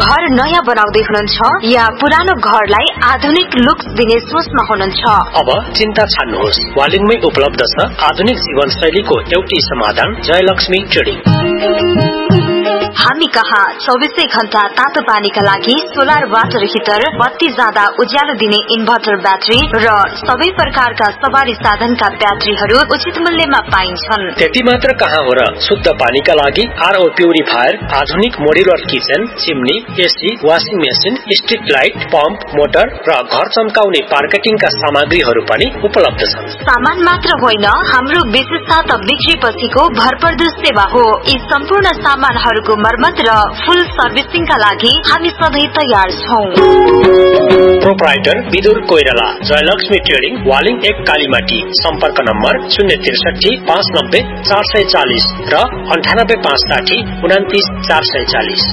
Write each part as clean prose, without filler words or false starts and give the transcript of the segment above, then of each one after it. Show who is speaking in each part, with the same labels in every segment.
Speaker 1: घर नयाँ बनाउँदै हुनुहुन्छ या पुरानो घरलाई आधुनिक लुक्स दिने सोचमा हुनुहुन्छ?
Speaker 2: अब चिन्ता छाड्नुहोस्, वालिङमै उपलब्ध छ आधुनिक जीवनशैलीको एउटै समाधान, जयलक्ष्मी ट्रेडिङ।
Speaker 1: हामी कहाँ 24 घण्टा तातो पानीका लागि सोलर वाटर हिटर, बत्ती जाँदा उज्यालो दिने इन्भर्टर ब्याट्री र सबै प्रकारका सवारी साधनका ब्याट्रीहरू उचित मूल्यमा पाइन्छन्।
Speaker 2: त्यति मात्र कहाँ हो र, शुद्ध पानीका लागि आरओ प्युरिफायर, आधुनिक modular kitchen, chimney, AC, washing machine, street light, pump, motor र घर चम्काउने मार्केटिङका सामग्रीहरू पनि उपलब्ध छन्।
Speaker 1: सामान मात्र होइन, हाम्रो विशेषता त बिक्रीपछिको भरपर्दो सेवा हो। यी सम्पूर्ण सामानहरूको मर्मत र फुल सर्भिसिङका लागि हामी सधैँ तयार छौं।
Speaker 2: Proprietor Vidur Koirala, Jayalakshmi trading, Waling 1 Kalimati. सम्पर्क नम्बर 063 590 440 र 98 560 29 440।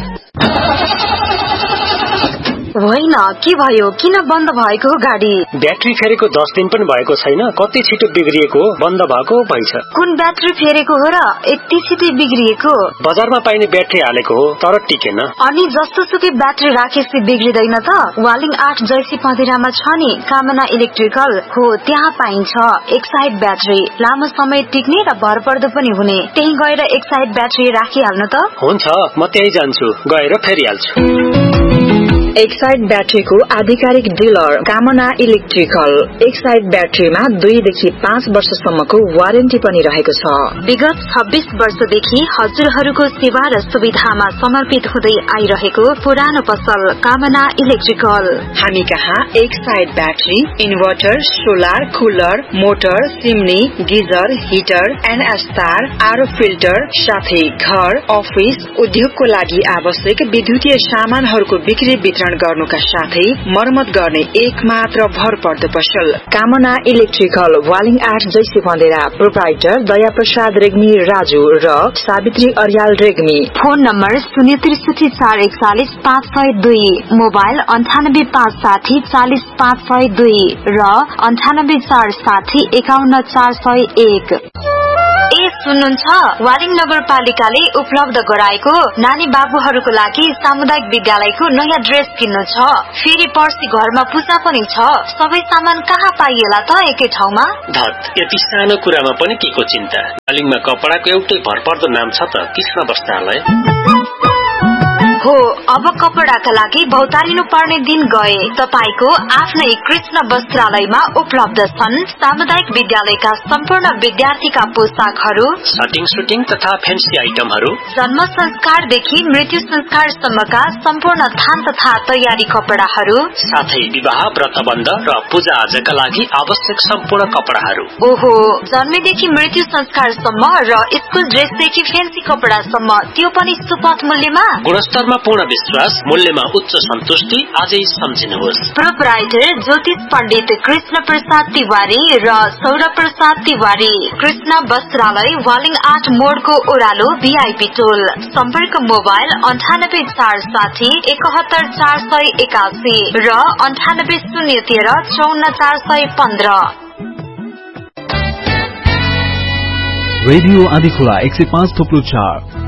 Speaker 1: होइन, के भयो? किन बन्द भएको गाडी?
Speaker 2: ब्याट्री फेरेको 10 दिन पनि भएको छैन, कति छिटो बिग्रिएको, बन्द भएको भइछ।
Speaker 1: कुन ब्याट्री फेरेको हो र यति छिटो बिग्रिएको?
Speaker 2: बजारमा पाइने ब्याट्री हालेको हो, तर टिकेन।
Speaker 1: अनि जस्तो सुकै ब्याट्री राखेपछि बिग्रिदैन त? वालिङ 8 जैसी पँधेरामा छ नि कामना इलेक्ट्रिकल हो, त्यहाँ पाइन्छ एक साइड ब्याट्री, लामो समय टिक्ने र भरपर्दो पनि हुने। त्यही गएर एक साइड ब्याट्री राखिहाल्नु त।
Speaker 2: हुन्छ, म त्यही जान्छु, गएर फेरिहाल्छु।
Speaker 3: एक साइड ब्याट्रीको आधिकारिक डिलर कामना इलेक्ट्रिकल। एक साइड ब्याट्रीमा 2 देखि 5 वर्षसम्मको वारेन्टी पनि रहेको छ।
Speaker 1: विगत 26 वर्षदेखि हजुरहरूको सेवा र सुविधामा समर्पित हुँदै आइरहेको पुरानो पसल कामना इलेक्ट्रिकल।
Speaker 3: हामी कहाँ एक side battery, inverter, solar, cooler, motor, chimney, geyser, heater, NSR, RO filter साथै घर, अफिस, उद्योगको लागि आवश्यक विद्युतीय सामानहरूको बिक्री वितरण गर्नुका साथै मर्मत गर्ने एकमात्र भरपर्दो पसल कामना इलेक्ट्रिकल, वालिङ 8 जैसी बन्देरा। प्रोप्राइटर दया प्रसाद रेग्मी राजु र Savitri Aryal Regmi.
Speaker 1: Phone number 063 441 502, mobile 98 560 40 502 र 98 460 51 401। ए सुन्नुहुन्छ, वालिङ नगरपालिकाले उपलब्ध गराएको नानी बाबुहरूको लागि सामुदायिक विद्यालयको नयाँ ड्रेस किन्नु छ। फेरि पर्सि घरमा पूजा पनि छ। सबै सामान कहाँ पाइएला त एकै ठाउँमा?
Speaker 2: धत, यति सानो कुरामा पनि के को चिन्ता? वालिङमा कपडाको एउटै भरपर्दो नाम छ त, कृष्ण वस्त्रालय
Speaker 1: हो। अब कपडाका लागि भौतारिनु पर्ने दिन गए। तपाईको आफ्नै कृष्ण वस्त्रालयमा उपलब्ध छन् सामुदायिक विद्यालयका सम्पूर्ण विद्यार्थीका पोसाकहरू,
Speaker 2: सटिङ तथा फेन्सी आइटमहरू,
Speaker 1: जन्म संस्कारदेखि मृत्यु संस्कारसम्मका सम्पूर्ण थान तथा तयारी कपडाहरू,
Speaker 2: साथै विवाह, व्रतबन्ध र पूजा आजका लागि आवश्यक सम्पूर्ण कपडाहरू।
Speaker 1: ओहो, जन्मेदेखि मृत्यु संस्कारसम्म र स्कुल ड्रेसदेखि फेन्सी कपडासम्म, त्यो पनि सुपथ मूल्यमा।
Speaker 2: गुणस्तरमा पूर्ण विश्वास, मूल्यमा उच्च सन्तुष्टि, आजै सम्झिनुहोस्।
Speaker 1: प्रोप्राइटर ज्योतिष पण्डित कृष्ण प्रसाद तिवारी र सौरभ प्रसाद तिवारी, कृष्ण वस्त्रालय, वालिङ 8 मोडको ओह्रालो, भिआइपी टोल। सम्पर्क मोबाइल 98 460 71 481 र 98 013 54 415।
Speaker 4: रेडियो आँधीखोला 105.4